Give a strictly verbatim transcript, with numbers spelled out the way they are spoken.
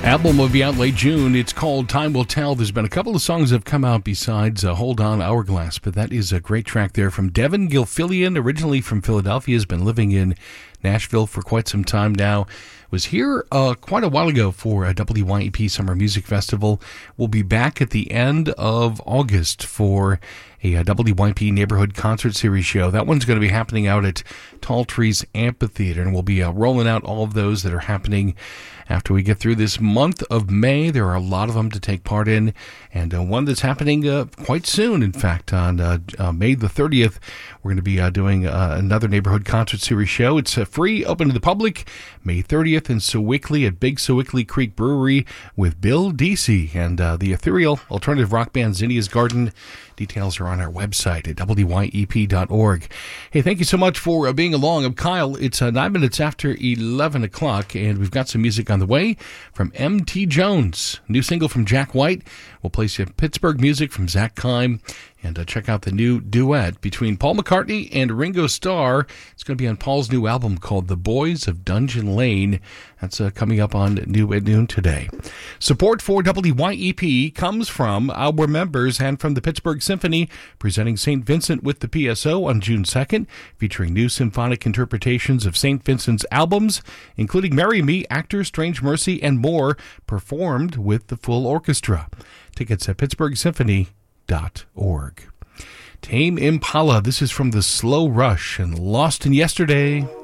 Album will be out late June. It's called Time Will Tell. There's been a couple of songs that have come out besides uh, Hold On, Hourglass, but that is a great track there from Devin Gilfillian, originally from Philadelphia, has been living in Nashville for quite some time now. Was here uh, quite a while ago for a W Y E P Summer Music Festival. We'll be back at the end of August for a, a W Y E P Neighborhood Concert Series show. That one's going to be happening out at Tall Trees Amphitheater, and we'll be uh, rolling out all of those that are happening after we get through this month of May. There are a lot of them to take part in, and uh, one that's happening uh, quite soon. In fact, on uh, uh, May the thirtieth, we're going to be uh, doing uh, another Neighborhood Concert Series show. It's uh, free, open to the public, May thirtieth in Sewickley at Big Sewickley Creek Brewery with Bill Deasy and uh, the ethereal alternative rock band Zinnia's Garden. Details are on our website at W Y E P dot org. Hey, thank you so much for uh, being along. I'm Kyle. It's uh, nine minutes after eleven o'clock, and we've got some music on the way from M T Jones. New single from Jack White. We'll play some Pittsburgh music from Zach Kime. And uh, check out the new duet between Paul McCartney and Ringo Starr. It's going to be on Paul's new album called The Boys of Dungeon Lane. That's uh, coming up on New at Noon today. Support for W Y E P comes from our members and from the Pittsburgh Symphony, presenting Saint Vincent with the P S O on June second, featuring new symphonic interpretations of Saint Vincent's albums, including Marry Me, Actor, Strange Mercy, and more, performed with the full orchestra. Tickets at pittsburgh symphony dot org. Tame Impala, this is from the Slow Rush and Lost in Yesterday.